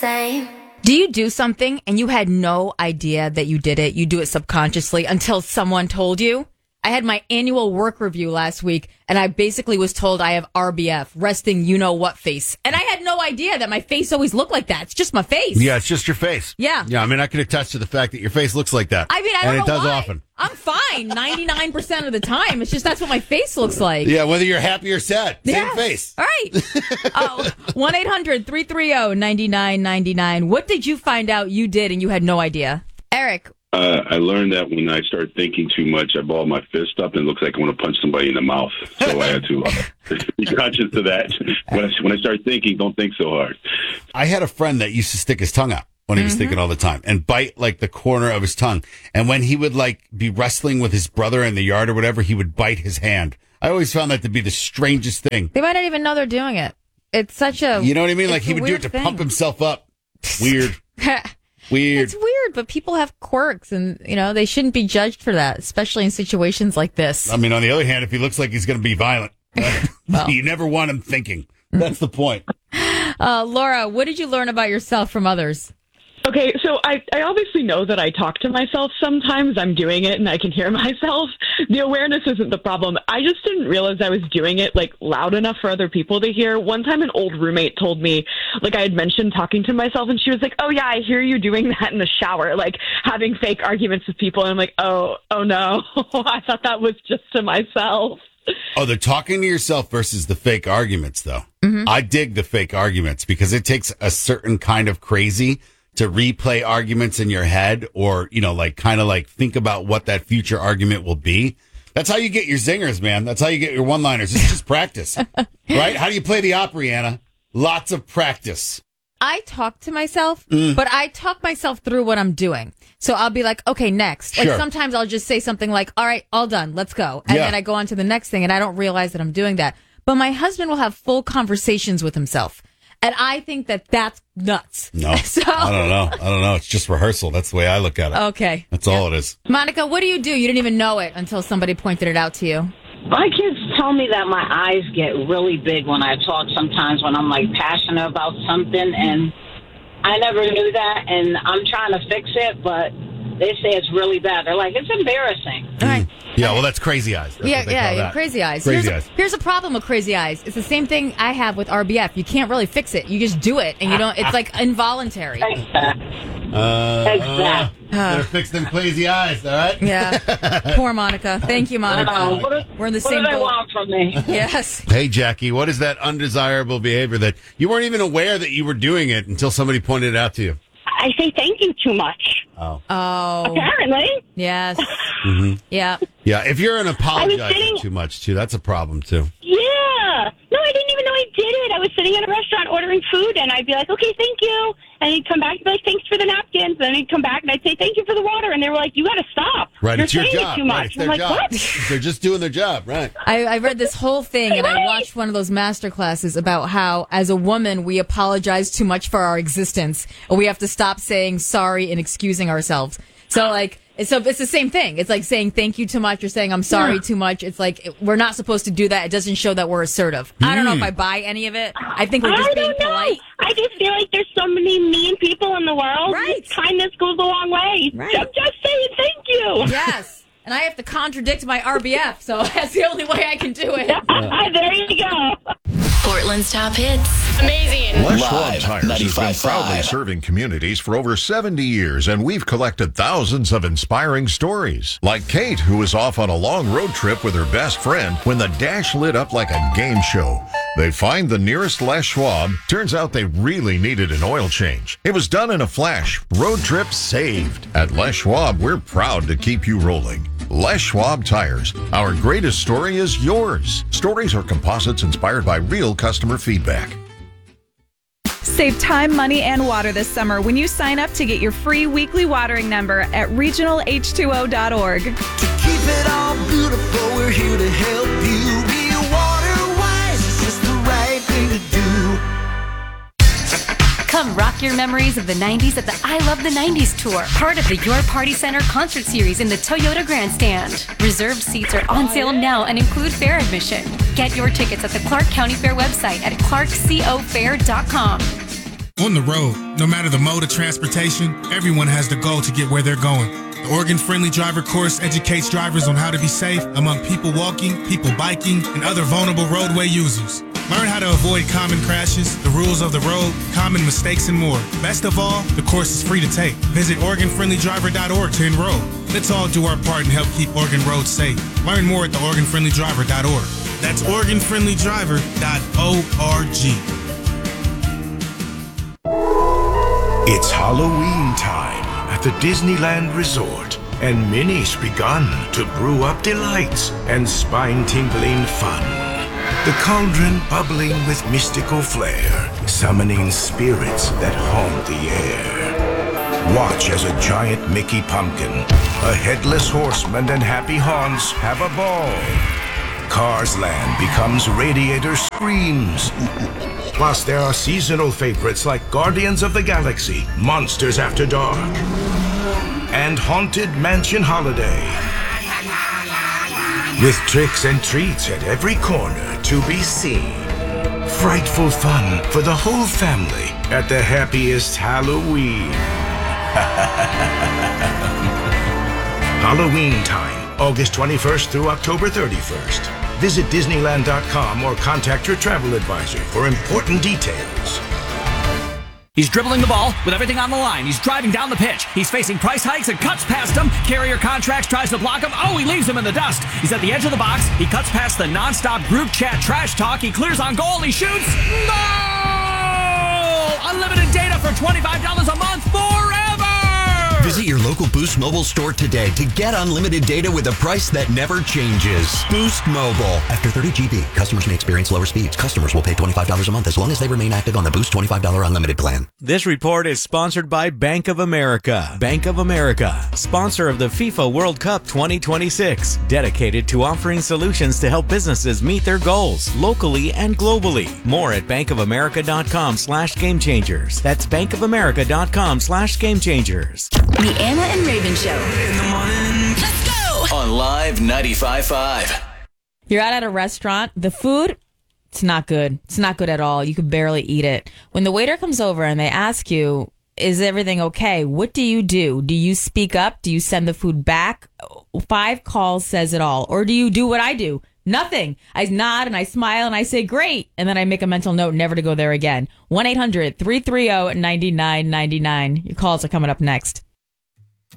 same. Do you do something and you had no idea that you did it? You do it subconsciously until someone told you? I had my annual work review last week, and I basically was told I have RBF, resting you-know-what face. And I had no idea that my face always looked like that. It's just my face. Yeah, it's just your face. Yeah. Yeah, I mean, I can attest to the fact that your face looks like that. I mean, I don't know and it does why. often. I'm fine 99% of the time. It's just that's what my face looks like. Yeah, whether you're happy or sad. Same Yes. face. All right. 1-800-330-9999. What did you find out you did and you had no idea? Eric. I learned that when I start thinking too much, I ball my fist up and it looks like I want to punch somebody in the mouth. So I had to be conscious of that. When I start thinking, don't think so hard. I had a friend that used to stick his tongue out when he was thinking all the time and bite like the corner of his tongue. And when he would like be wrestling with his brother in the yard or whatever, he would bite his hand. I always found that to be the strangest thing. They might not even know they're doing it. It's such a... You know what I mean? Like it's he a would do it weird to thing. pump himself up. Weird. Weird. It's weird, but people have quirks and, you know, they shouldn't be judged for that, especially in situations like this. I mean, on the other hand, if he looks like he's going to be violent, Well. you never want him thinking. That's the point. Laura, what did you learn about yourself from others? Okay, so I obviously know that I talk to myself sometimes. I'm doing it and I can hear myself. The awareness isn't the problem. I just didn't realize I was doing it like loud enough for other people to hear. One time an old roommate told me, like I had mentioned talking to myself and she was like, oh yeah, I hear you doing that in the shower, like having fake arguments with people. And I'm like, oh no, I thought that was just to myself. Oh, the talking to yourself versus the fake arguments, though. I dig the fake arguments because it takes a certain kind of crazy to replay arguments in your head or, you know, like kind of like think about what that future argument will be. That's how you get your zingers, man. That's how you get your one-liners. It's just practice, right? How do you play the opera, Anna? Lots of practice. I talk to myself, but I talk myself through what I'm doing. So I'll be like, okay, next. Like Sure. sometimes I'll just say something like, all right, all done, let's go. And Yeah. then I go on to the next thing and I don't realize that I'm doing that. But my husband will have full conversations with himself. And I think that that's nuts. No, So, I don't know. It's just rehearsal. That's the way I look at it. okay. That's all it is. Monica, what do? You didn't even know it until somebody pointed it out to you. My kids tell me that my eyes get really big when I talk sometimes when I'm like passionate about something, and I never knew that, and I'm trying to fix it, but they say it's really bad. They're like, it's embarrassing. All right. Yeah, well, that's crazy eyes. That's what they call that. Crazy eyes. Crazy eyes. Here's a problem with crazy eyes. It's the same thing I have with RBF. You can't really fix it. You just do it, and you don't. It's like involuntary. Exactly. Better fix them crazy eyes, all right? Yeah. Poor Monica. Thank you, Monica. We're in the same What do they boat. want from me? Yes. Hey, Jackie, what is that undesirable behavior that you weren't even aware that you were doing it until somebody pointed it out to you? I say thank you too much. Oh. Apparently. Yes. Yeah. Yeah, if you're an apologizing sitting- too much, too, that's a problem, too. Yeah. No, I didn't even know I did it. I was sitting in a restaurant ordering food, and I'd be like, okay, thank you. And he'd come back and be like, thanks for the napkins. And then he'd come back, and I'd say, thank you for the water. And they were like, you got to stop. Right, You're it's your saying job. it too Right, much. it's I'm their like, job. what? They're just doing their job, right? I read this whole thing and I watched one of those master classes about how, as a woman, we apologize too much for our existence. And we have to stop saying sorry and excusing ourselves. So, like, it's the same thing. It's like saying thank you too much or saying I'm sorry too much. It's like we're not supposed to do that. It doesn't show that we're assertive. I don't know if I buy any of it. I think we're just I being don't know. polite. I just feel like there's so many mean people in the world. Right. Kindness goes a long way. Right. I'm just saying thank you. Yes. And I have to contradict my RBF, so that's the only way I can do it. There you go. Portland's top hits. Amazing. Les Schwab Live, Tires has been 95.5. proudly serving communities for over 70 years, and we've collected thousands of inspiring stories. Like Kate, who was off on a long road trip with her best friend when the dash lit up like a game show. They find the nearest Les Schwab. Turns out they really needed an oil change. It was done in a flash. Road trip saved. At Les Schwab, we're proud to keep you rolling. Les Schwab Tires. Our greatest story is yours. Stories are composites inspired by real customer feedback. Save time, money, and water this summer when you sign up to get your free weekly watering number at regionalh2o.org. To keep it all beautiful, we're here to help you. Be water wise, it's just the right thing to do. Come rock your memories of the 90s at the I Love the 90s tour, part of the Your Party Center concert series in the Toyota Grandstand. Reserved seats are on sale now and include fair admission. Get your tickets at the Clark County Fair website at clarkcofair.com. On the road, no matter the mode of transportation, everyone has the goal to get where they're going. The Oregon Friendly Driver course educates drivers on how to be safe among people walking, people biking, and other vulnerable roadway users. Learn how to avoid common crashes, the rules of the road, common mistakes, and more. Best of all, the course is free to take. Visit OregonFriendlyDriver.org to enroll. Let's all do our part and help keep Oregon roads safe. Learn more at the OregonFriendlyDriver.org. That's OregonFriendlyDriver.org. It's Halloween time at the Disneyland Resort, and Minnie's begun to brew up delights and spine-tingling fun. The cauldron bubbling with mystical flair, summoning spirits that haunt the air. Watch as a giant Mickey pumpkin, a headless horseman, and happy Hans have a ball. Cars Land becomes Radiator Screams. Plus, there are seasonal favorites like Guardians of the Galaxy, Monsters After Dark, and Haunted Mansion Holiday. With tricks and treats at every corner to be seen. Frightful fun for the whole family at the happiest Halloween. Halloween time, August 21st through October 31st. Visit Disneyland.com or contact your travel advisor for important details. He's dribbling the ball with everything on the line. He's driving down the pitch. He's facing price hikes and cuts past him. Carrier Contracts tries to block him. Oh, he leaves him in the dust. He's at the edge of the box. He cuts past the nonstop group chat trash talk. He clears on goal. He shoots. No! Unlimited data for $25 a month forever! Visit your local Boost Mobile store today to get unlimited data with a price that never changes. Boost Mobile. After 30 GB, customers may experience lower speeds. Customers will pay $25 a month as long as they remain active on the Boost $25 unlimited plan. This report is sponsored by Bank of America. Bank of America, sponsor of the FIFA World Cup 2026, dedicated to offering solutions to help businesses meet their goals locally and globally. More at bankofamerica.com/gamechangers. That's bankofamerica.com/gamechangers. The Anna and Raven Show. In the morning. Let's go! On Live 95.5. You're out at a restaurant. The food, it's not good. It's not good at all. You could barely eat it. When the waiter comes over and they ask you, is everything okay? What do? Do you speak up? Do you send the food back? 5 calls says it all. Or do you do what I do? Nothing. I nod and I smile and I say, great. And then I make a mental note never to go there again. 1-800-330-9999. Your calls are coming up next.